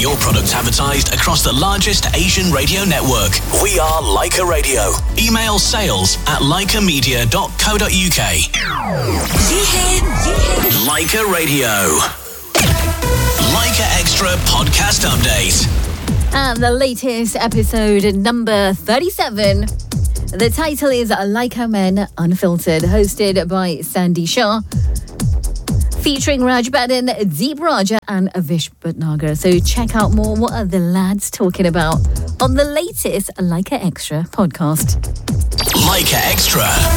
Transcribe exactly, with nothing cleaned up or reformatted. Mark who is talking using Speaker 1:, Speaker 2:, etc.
Speaker 1: your product advertised across the largest Asian radio network. We are Leica Radio. Email sales at leica media dot co dot uk. Leica Radio. Leica Extra podcast update.
Speaker 2: And the latest episode, number thirty-seven. The title is Leica Men Unfiltered, hosted by Sandy Shah, featuring Raj Baden, Deep Raja and Avish Bhatnagar. So check out more. What are the lads talking about on the latest Leica Extra podcast?
Speaker 1: Leica Extra.